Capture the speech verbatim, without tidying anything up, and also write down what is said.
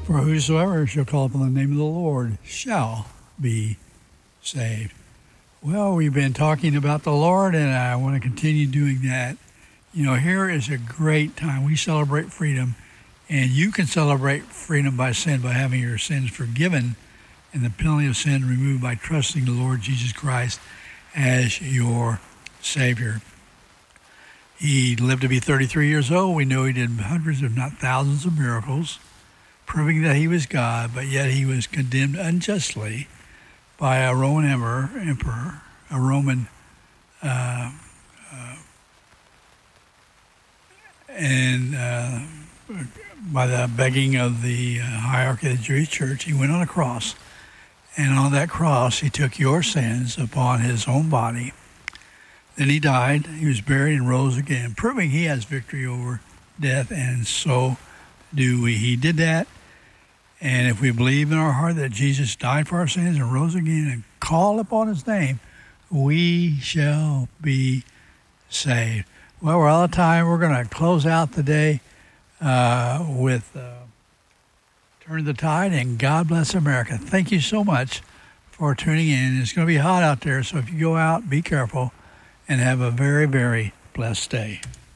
For whosoever shall call upon the name of the Lord shall be saved. Well, we've been talking about the Lord, and I want to continue doing that. You know, here is a great time. We celebrate freedom, and you can celebrate freedom by sin by having your sins forgiven and the penalty of sin removed by trusting the Lord Jesus Christ as your Savior. He lived to be thirty-three years old. We know he did hundreds, if not thousands, of miracles, proving that he was God, but yet he was condemned unjustly by a Roman emperor, emperor a Roman, uh, uh, and uh, by the begging of the uh, hierarchy of the Jewish church, he went on a cross. And on that cross, he took your sins upon his own body. Then he died, he was buried, and rose again, proving he has victory over death, and so do we. He did that. And if we believe in our heart that Jesus died for our sins and rose again and call upon his name, we shall be saved. Well, we're out of time. We're going to close out the day uh, with uh, Turn the Tide and God Bless America. Thank you so much for tuning in. It's going to be hot out there, so if you go out, be careful and have a very, very blessed day.